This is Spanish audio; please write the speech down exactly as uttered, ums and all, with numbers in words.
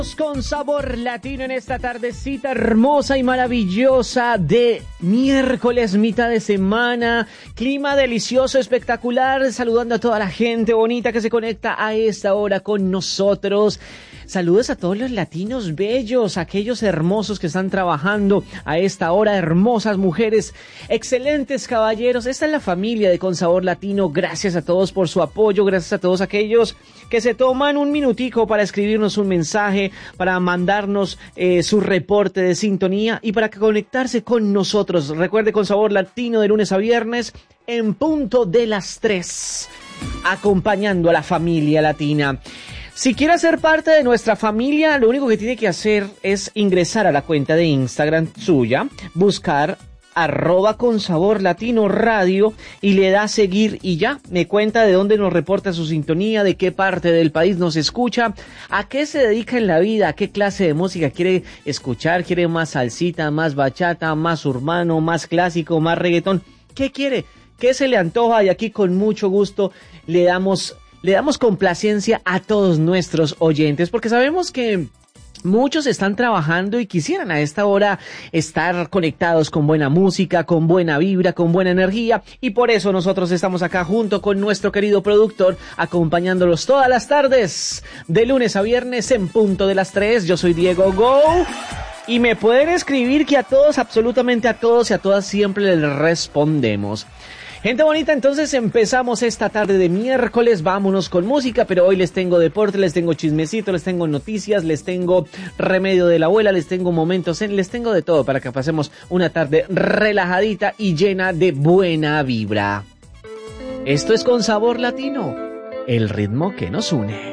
Con sabor latino en esta tardecita hermosa y maravillosa de miércoles, mitad de semana, clima delicioso, espectacular, saludando a toda la gente bonita que se conecta a esta hora con nosotros. Saludos a todos los latinos bellos, aquellos hermosos que están trabajando a esta hora, hermosas mujeres, excelentes caballeros. Esta es la familia de Con Sabor Latino. Gracias a todos por su apoyo, gracias a todos aquellos que se toman un minutico para escribirnos un mensaje, para mandarnos eh, su reporte de sintonía y para conectarse con nosotros. Recuerde, Con Sabor Latino de lunes a viernes en punto de las tres, acompañando a la familia latina. Si quiere ser parte de nuestra familia, lo único que tiene que hacer es ingresar a la cuenta de Instagram suya, buscar arroba Con Sabor Latino Radio y le da a seguir y ya, me cuenta de dónde nos reporta su sintonía, de qué parte del país nos escucha, a qué se dedica en la vida, a qué clase de música quiere escuchar, quiere más salsita, más bachata, más urbano, más clásico, más reggaetón, ¿qué quiere? ¿Qué se le antoja? Y aquí con mucho gusto le damos... Le damos complacencia a todos nuestros oyentes porque sabemos que muchos están trabajando y quisieran a esta hora estar conectados con buena música, con buena vibra, con buena energía, y por eso nosotros estamos acá junto con nuestro querido productor acompañándolos todas las tardes de lunes a viernes en punto de las tres. Yo soy Diego Go y me pueden escribir que a todos, absolutamente a todos y a todas siempre les respondemos. Gente bonita, entonces empezamos esta tarde de miércoles, vámonos con música, pero hoy les tengo deporte, les tengo chismecito, les tengo noticias, les tengo remedio de la abuela, les tengo momentos, en, les tengo de todo para que pasemos una tarde relajadita y llena de buena vibra. Esto es Con Sabor Latino, el ritmo que nos une.